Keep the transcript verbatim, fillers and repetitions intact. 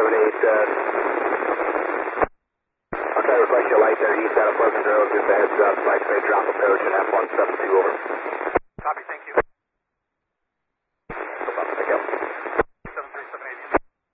seven eight. Uh, I'll try to request your light there east out of Pleasant Grove. Just a heads up. Flight may drop approach at F one seven two over.